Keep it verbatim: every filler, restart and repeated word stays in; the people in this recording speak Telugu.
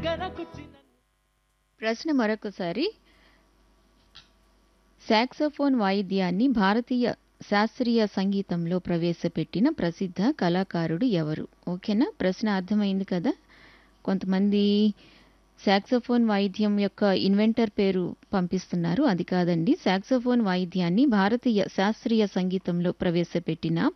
ప్రశ్న మరొకసారి. సాక్సోఫోన్ వాయిద్యాన్ని భారతీయ శాస్త్రీయ సంగీతంలో ప్రవేశపెట్టిన ప్రసిద్ధ కళాకారుడు ఎవరు? ఓకేనా? ప్రశ్న అర్థమైంది కదా? కొంతమంది సాక్సోఫోన్ వాయిద్యం యొక్క ఇన్వెంటర్ పేరు పంపిస్తున్నారు. అది కాదండి. సాక్సోఫోన్ వాయిద్యాన్ని భారతీయ శాస్త్రీయ సంగీతంలో ప్రవేశపెట్టిన